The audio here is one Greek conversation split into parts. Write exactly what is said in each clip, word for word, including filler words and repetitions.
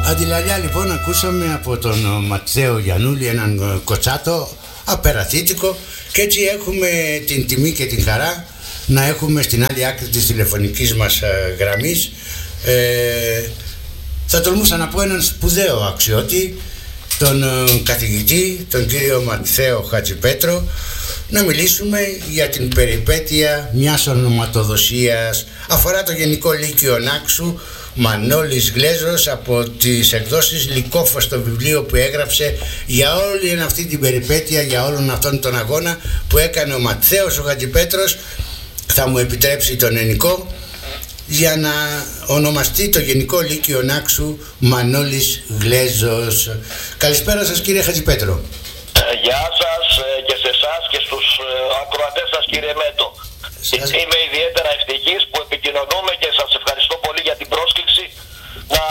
Αντιλαλιά λοιπόν ακούσαμε από τον Ματθαίο Γιαννούλη έναν κοτσάτο απεραθήτικο και έτσι έχουμε την τιμή και την χαρά να έχουμε στην άλλη άκρη της τηλεφωνικής μας γραμμής ε, θα τολμούσα να πω έναν σπουδαίο αξιώτη, τον καθηγητή, τον κύριο Ματθαίο Χατζηπέτρο, να μιλήσουμε για την περιπέτεια μιας ονοματοδοσίας. Αφορά το Γενικό Λύκειο Νάξου, Μανώλης Γλέζος, από τις εκδόσεις Λυκόφως, το βιβλίο που έγραψε για όλη αυτή την περιπέτεια, για όλον αυτόν τον αγώνα που έκανε ο Ματθαίος ο Χατζηπέτρος, θα μου επιτρέψει τον ενικό, για να ονομαστεί το Γενικό Λύκειο Νάξου Μανώλης Γλέζος. Καλησπέρα σας κύριε Χατζηπέτρο. Γεια σας και σε εσάς και στους ακροατές σας κύριε Μέτο. Σας... Είμαι ιδιαίτερα ευτυχής που επικοινωνούμε και σας ευχαριστώ πολύ για την πρόσκληση να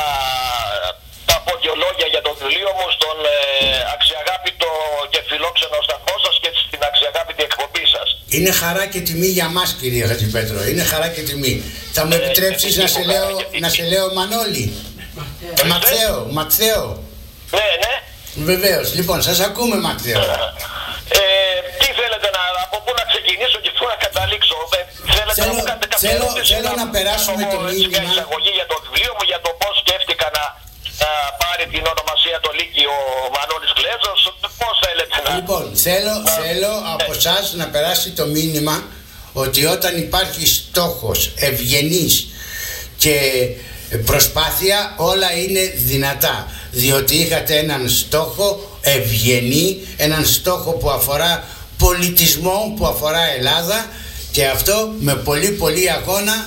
τα πω δύο λόγια για το βιβλίο μου στον ε, αξιαγάπητο και φιλόξενο σταθμό σας και στην αξιαγάπητη εκπομπή σας. Είναι χαρά και τιμή για μας κύριε Χατζηπέτρο, είναι χαρά και τιμή. Θα μου επιτρέψεις ε, να, σε λέω, να σε λέω Μανώλη. Ε, Ματθαίο, Ματθαίο. Ναι, ναι. Βεβαίως, λοιπόν, σας ακούμε Ματθαίο. Ε, τι θέλετε να, από πού να ξεκινήσω και πού να καταλήξω? Ε, θέλετε θέλω, να μου κάνετε κάποια θέλω, ερώτηση, θέλω να, να περάσουμε το μήνυμα. Μια εισαγωγή για το βιβλίο μου, για το πώς σκέφτηκα να, να πάρει την ονομασία το Λύκειο Μανώλης Γλέζος, πώς θέλετε να... Λοιπόν, θέλω, να, θέλω από εσάς να περάσει το μήνυμα ότι όταν υπάρχει στόχος ευγενής και προσπάθεια, όλα είναι δυνατά, διότι είχατε έναν στόχο ευγενή, έναν στόχο που αφορά πολιτισμό, που αφορά Ελλάδα, και αυτό με πολύ πολύ αγώνα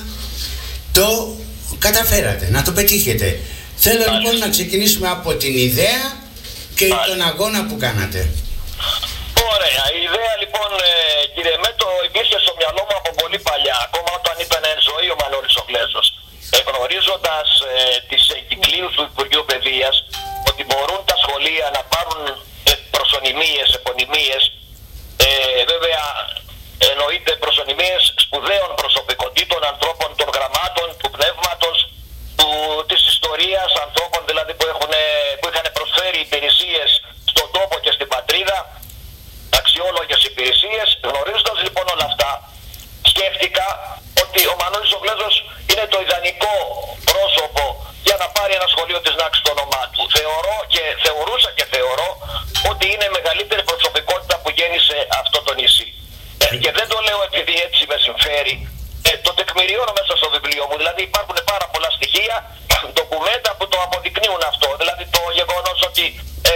το καταφέρατε, να το πετύχετε. Θέλω Άλυ. λοιπόν να ξεκινήσουμε από την ιδέα και Άλυ. τον αγώνα που κάνατε. Ωραία, η ιδέα λοιπόν ε, κύριε Μέτο υπήρχε στο μυαλό μου από πολύ παλιά, ακόμα όταν ήταν εν ζωή ο Μανώλης ο Γλέζος. Γνωρίζοντας ε, τις εγκυκλίους του Υπουργείου Παιδείας ότι μπορούν τα σχολεία να πάρουν ε, προσωνυμίες, επωνυμίες, ε, βέβαια εννοείται προσωνυμίες σπουδαίων προσωπικότητων, ανθρώπων των γραμμάτων, του πνεύματος, του, της ιστορίας, ανθρώπων δηλαδή που, έχουν, που είχαν προσφέρει υπηρεσίες στον τόπο και στην πατρίδα, αξιόλογες υπηρεσίες. Γνωρίζοντας λοιπόν όλα αυτά, σκέφτηκα ότι ο Μανώλης ο Γλέζος είναι το ιδανικό πρόσωπο για να πάρει ένα σχολείο της Νάξης το όνομά του. Θεωρώ και θεωρούσα και θεωρώ ότι είναι η μεγαλύτερη προσωπικότητα που γέννησε αυτό το νησί. Ε, και δεν το λέω επειδή έτσι με συμφέρει. Ε, το τεκμηριώνω μέσα στο βιβλίο μου. Δηλαδή υπάρχουν πάρα πολλά στοιχεία, ντοκουμέντα που το αποδεικνύουν αυτό. Δηλαδή το γεγονός ότι ε,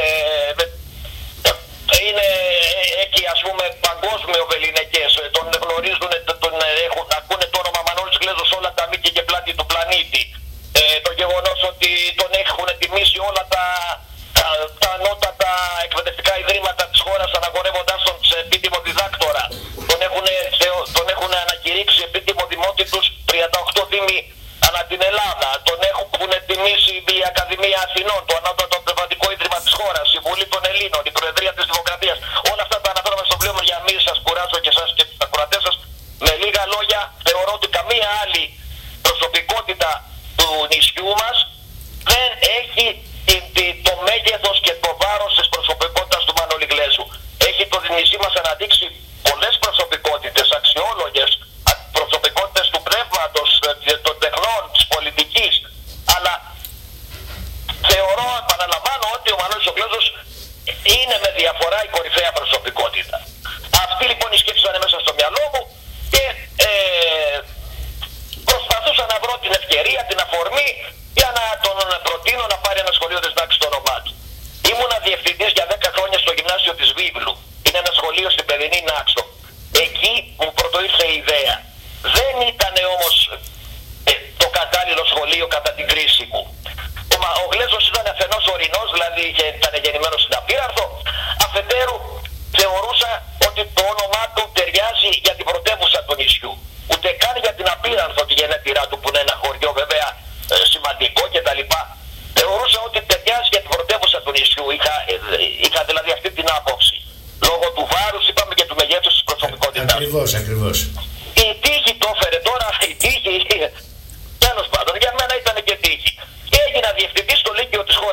είναι εκεί ας πούμε παγκόσμιο βεληνικές, τον γνωρίζουν, τον έχουν, ακούνε το όνομα Μανώλης Γλέζος όλα τα μήκη και πλάτη του πλανήτη. Ε, το γεγονός ότι τον έχουν τιμήσει όλα τα, τα, τα ανώτατα εκπαιδευτικά ιδρύματα της χώρας αναγορεύοντάς τον σε επίτιμο διδάκτορα. Τον έχουν, τον έχουν ανακηρύξει επίτιμο δημότιτους τριάντα οκτώ δήμοι ανά την Ελλάδα. Τον έχουν τιμήσει η Ακαδημία Αθηνών, το ανώτατο πνευματικό ίδρυμα της χώρας, η Βουλή των Ελλήνων, η Προεδρία της Δημοκρατίας. Όλα αυτά τα αναφέρομαι στο βιβλίο μου για να μην σας κουράζω και εσάς και τους ακροατές σας. Με λίγα λόγια, θεωρώ ότι καμία άλλη προσωπικότητα του νησιού μας δεν έχει το μέγεθος και το βάρος της προσωπικότητας του Μανώλη Γλέζου. Έχει το νησί μας αναδείξει πολλές προσωπικότητες, αξιόλογες προσωπικότητες του πνεύματος, των τεχνών, της πολιτικής. Αλλά θεωρώ, επαναλαμβάνω, ότι ο Μανώλης ο Γλέζος είναι με διαφορά η κορυφαία προσωπικότητα. Αυτή λοιπόν η σκέψη ήταν μέσα στο μυαλό μου και ε, προσπαθούσα να βρω την ευκαιρία, την αφορμή για να τον προτείνω να πάρει ένα σχολείο της Νάξης στο όνομά του. Ήμουνα διευθυντής για δέκα χρόνια στο γυμνάσιο της Βίβλου. Είναι ένα σχολείο στην παιδινή Νάξο. Εκεί μου πρωτοήρθε η ιδέα. Δεν ήταν όμως ε, το κατάλληλο σχολείο κατά την κρίση μου. Ο, ο Γλέζος ήταν αφενός ορεινός, δηλαδή ήταν γεννημένος στην Απίραρθο. Αφετέρου θεωρούσα ότι το όνομά του ταιριάζει για την πρωτεύουσα του νησιού. Ούτε καν για την Απίραρθο, τη γενέτειρά του που είναι ένα χωριό βέβαια ε, σημαντικό κτλ. Θεωρούσα ότι ταιριάζει για την πρωτεύουσα του νησιού. Είχα, ε, είχα δηλαδή αυτή την άποψη. Λόγω του βάρους, είπαμε, και του μεγέθους της προσωπικότητας. Ακριβώς, ακριβώς. Η τύχη το έφερε τώρα, η τύχη, τέλος πάντων, για μένα ήταν και τύχη. Και έγινα διευθυντής στο Λύκειο της χώρας.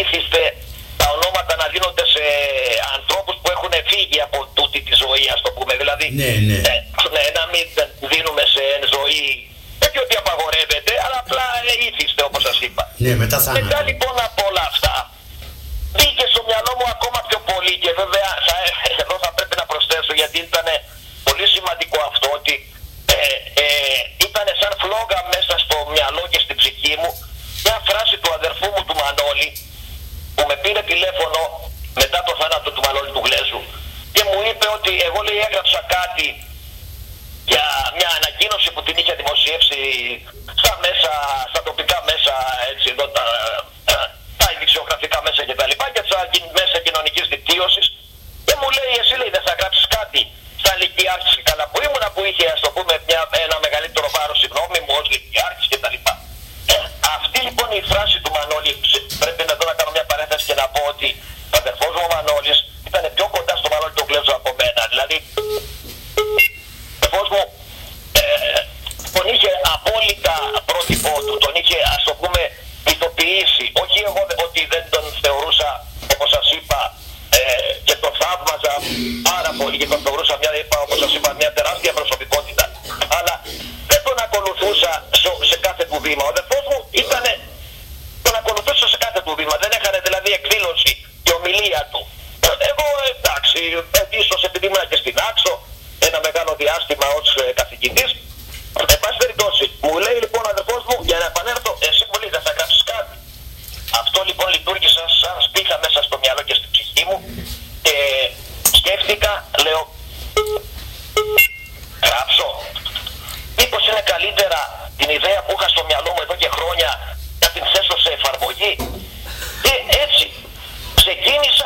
ήθιστε τα ονόματα να δίνονται σε ανθρώπους που έχουν φύγει από τούτη τη ζωή, ας το πούμε. Δηλαδή, ναι, ναι. Ε, ναι, να μην δίνουμε σε ζωή, όχι ότι απαγορεύεται, αλλά απλά ήθιστε, όπως σας είπα. Ναι, μετά θα Μετά λοιπόν από όλα αυτά, μπήκε στο μυαλό μου ακόμα πιο πολύ και βέβαια θα, εδώ θα πρέπει να προσθέσω, γιατί ήταν πολύ σημαντικό αυτό, ότι ε, ε, ήταν σαν φλόγα μέσα στο μυαλό και στην ψυχή μου μια φράση του αδερφού μου του Μανώλη, που με πήρε τηλέφωνο μετά το θάνατο του Μανώλη του Γλέζου και μου είπε ότι εγώ, λέει, έγραψα κάτι για μια ανακοίνωση που την είχε δημοσιεύσει στα μέσα, στα τοπικά μέσα, έτσι εδώ, τα, τα ειδησιογραφικά μέσα και τα λοιπά, και στα μέσα κοινωνικής δικτύωσης, και μου λέει, εσύ, λέει, δεν θα γράψεις κάτι στα λυκειάρχης και καλά που ήμουνα, που είχε, ας το πούμε, μια, ένα μεγαλύτερο βάρος στη γνώμη μου ως λυκειάρχης και τα λοιπά. Ε, αυτή λοιπόν η φράση του Μανώλη, πρέπει να εδώ να κάνω μια παρένθεση και να πω ότι ο αδερφός μου ο Μανώλης ήταν πιο κοντά στο Μανώλη του Γλέζου από μένα. Δηλαδή, ο αδερφός μου ε, τον είχε απόλυτα πρότυπό του, τον είχε, ας το πούμε, ηθοποιήσει. Όχι εγώ ότι δεν τον θεωρούσα, όπως σας είπα, ε, και τον θαύμαζα πάρα πολύ και τον θεωρούσα μια, όπως σας είπα, μια τεράστια προσωπικότητα, αλλά δεν τον ακολουθούσα σε κάθε του βήμα. Ο αδερφός μου ήταν, τον ακολουθούσα σε κάθε του βήμα, δεν έχανε δηλαδή εκδήλωση και ομιλία του. Εγώ, εντάξει, ίσως επειδή ήμουν και στην Άξο ένα μεγάλο διάστημα ως καθηγητής, εν πάση περιπτώσει, μου λέει λοιπόν ο αδερφός μου, για να επανέλθω, εσύ μου λέει, δεν θα γράψεις κάτι. Αυτό λοιπόν λειτουργήσε σαν σπίχα μέσα στο μυαλό και στην ψυχή μου και σκέφτηκα, λέω, γράψω. Μήπως είναι καλύτερα την ιδέα που είχα στο μυαλό μου εδώ και χρόνια να την θέσω σε εφαρμογή. Και έτσι ξεκίνησα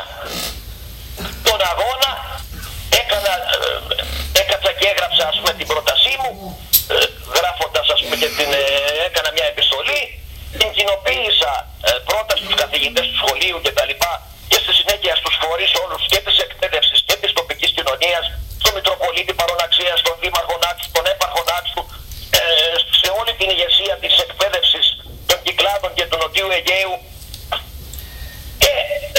τον αγώνα, έκανα, έκατσα και έγραψα, ας πούμε, την πρότασή μου, γράφοντας, ας πούμε, και την, έκανα μια επιστολή, την κοινοποίησα ε, πρώτα στους καθηγητές του σχολείου και τα λοιπά, και στη συνέχεια στους φορείς όλους και της εκπαίδευσης και της τοπικής κοινωνίας, στον Μητροπολίτη Παροναξίας, στον Δήμαρχο Νάξου, τον Έπαρχο Νάξου, ε, σε όλη την ηγεσία της εκπαίδευσης των Κυκλάδων και του Νοτιού Αιγαίου, και ε,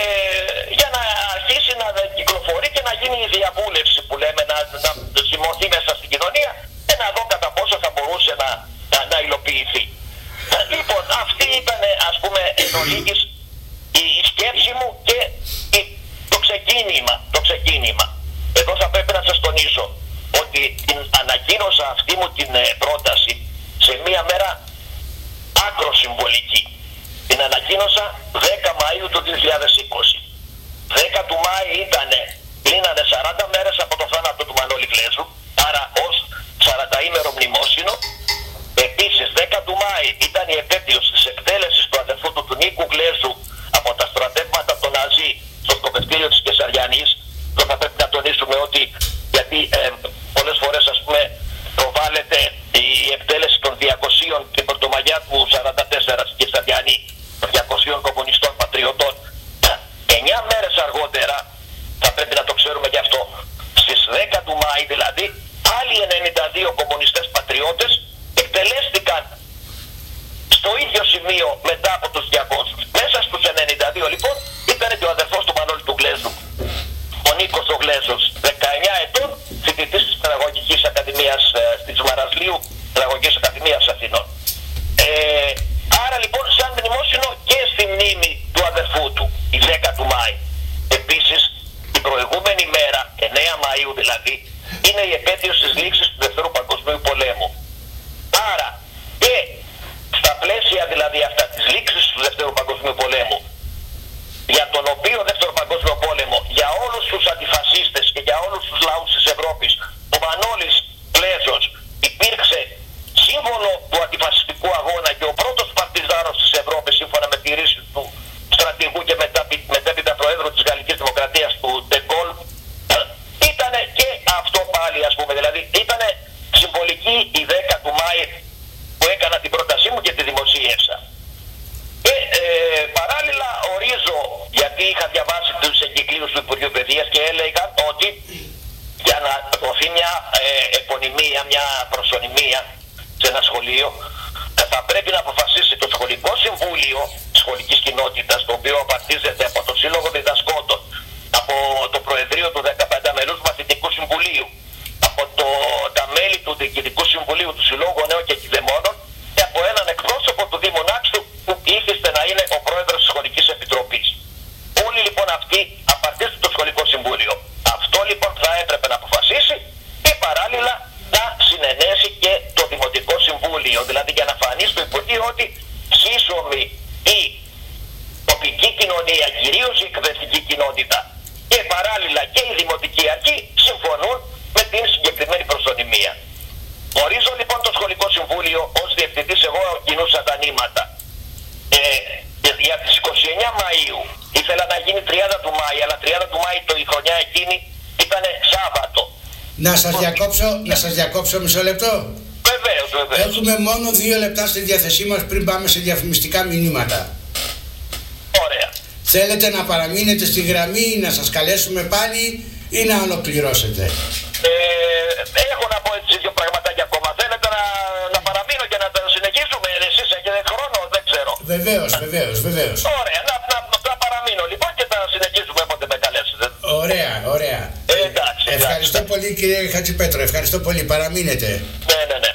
για να αρχίσει να κυκλοφορεί και να γίνει η διαβούλευση που λέμε, να, να συμμορφεί μέσα στην κοινωνία και να δω κατά πόσο θα μπορούσε να, να, να υλοποιηθεί. Λοιπόν, αυτή ήταν, ας πούμε, εν ολίγης η, η σκέψη μου και η, το ξεκίνημα, το ξεκίνημα. Εδώ θα πρέπει να σας τονίσω ότι την ανακοίνωσα αυτή μου την ε, πρόταση σε μία μέρα άκρο συμβολική. Την ανακοίνωσα δέκα Μαΐου του δύο χιλιάδες είκοσι. δέκα του Μάη ήτανε, κλείνανε σαράντα μέρες από το θάνατο του Μανώλη Γλέζου, άρα ως σαρανταήμερο μνημόσυνο. Επίσης, δέκα του Μάη ήταν η επέτειος της εκτέλεσης του αδερφού του, του Νίκου Γλέζου, από τα στρατεύματα των Ναζί στο σκοπευτήριο της Κεσαριανής. Εδώ θα πρέπει να τονίσουμε ότι, γιατί ε, πολλές φορές, ας πούμε, προβάλλεται η εκτέλεση των διακοσίων την Πρωτομαγιά του σαράντα τέσσερα στην Κεσαριανή, των διακοσίων κομμουνιστών πατριωτών. Εννιά μέρες αργότερα, θα πρέπει να το ξέρουμε γι' αυτό, στις δέκα του Μάη δηλαδή, άλλοι ενενήντα δύο κομμουνιστές πατριώτες εκτελέστηκαν στο ίδιο σημείο μετά από τους διακόσιους. Μέσα στους ενενήντα δύο λοιπόν ήταν και ο αδερφός του Μανώλη του Γλέζου, ο Νίκος ο Γλέζος, δεκαεννιά ετών, φοιτητής της Παιδαγωγικής Ακαδημίας ε, της Μαρασλίου, Παιδαγωγικής Ακαδημίας Αθηνών. Ε, άρα λοιπόν σαν μνημόσυνο και στη μνήμη του αδερφού του, η δέκα του Μάη. Επίσης, την προηγούμενη μέρα, εννέα Μαΐου δηλαδή, είναι η επέτειος της λήξης του Δευτέρου Παγκοσμίου Πολέμου. Άρα και στα πλαίσια δηλαδή αυτά της λήξης του Δευτέρου Παγκοσμίου Πολέμου, για τον οποίο Δεύτερο Παγκόσμιο Πόλεμο για όλους τους αντιφασίστες και για όλους τους λαούς της Ευρώπης, ο Μανώλης Γλέζος υπήρξε σύμβολο του αντιφασιστικού αγώνα και ο πρώτος παρτιζάνος της Ευρώπης, σύμφωνα με τη ρίση του στρατηγού και μετέπειτα προέδρου της Γαλλικής Δημοκρατίας του Ντεγκόλ. Ήτανε και αυτό πάλι, ας πούμε, δηλαδή ήτανε συμβολική η δέκα του Μάη που έκανα την πρότασή μου και τη δημοσίευσα. Και ε, παράλληλα ορίζω, γιατί είχα διαβάσει τους εγκυκλίους του Υπουργείου Παιδείας και έλεγαν ότι για να δοθεί μια ε, επωνυμία, μια προσωνυμία σε ένα σχολείο, θα πρέπει να αποφασίσει το σχολικό συμβούλιο, σχολική χωρικής κοινότητας, το οποίο απαρτίζεται από το Σύλλογο Διδασκόντων, από το Προεδρείο του δεκαπέντε μελούς Μαθητικού Συμβουλίου, από το, τα μέλη του Διοικητικού Συμβουλίου του Συλλόγου Νέων και Κηδεμόνων και από έναν εκπρόσωπο του Δήμου Νάξου που ήθιστε να είναι ο πρόεδρος της Σχολικής Επιτροπής. Όλοι λοιπόν αυτοί απαρτίζουν το Σχολικό Συμβούλιο. Αυτό λοιπόν θα έπρεπε να αποφασίσει και παράλληλα να συνενέσει και το Δημοτικό Συμβούλιο. Δηλαδή για να φανεί στο Υπουργείο ότι σύσσωμη η τοπική κοινωνία, κυρίως η εκπαιδευτική κοινότητα και παράλληλα και η Δημοτική Αρχή συμφωνούν με την συγκεκριμένη προσωνυμία. Ορίζω λοιπόν το Σχολικό Συμβούλιο ως διευθυντής, εγώ κινούσα τα νήματα. Ε, για τις είκοσι εννέα Μαΐου ήθελα να γίνει τριάντα του Μάη, αλλά τριάντα του Μάη το η χρονιά εκείνη ήταν Σάββατο. Να σας διακόψω, να σας διακόψω μισό λεπτό. Βεβαίως, βεβαίως. Έχουμε μόνο δύο λεπτά στη διάθεσή μας πριν πάμε σε διαφημιστικά μηνύματα. Ωραία. Θέλετε να παραμείνετε στη γραμμή, να σας καλέσουμε πάλι ή να ολοκληρώσετε? Ε, έχω να πω έτσι δύο πραγματάκια ακόμα. Θέλετε να, να παραμείνω και να τα συνεχίσουμε? Εσείς έχετε χρόνο? Δεν ξέρω. Βεβαίως, βεβαίως, βεβαίως. Ωραία, να, να, να παραμείνω λοιπόν και θα συνεχίσουμε όποτε με καλέσετε. Ωραία, ωραία. Ε, εντάξει, Ευχαριστώ εντάξει. πολύ κύριε Χατζηπέτρο, ευχαριστώ πολύ, παραμείνετε. Ναι, ναι, ναι.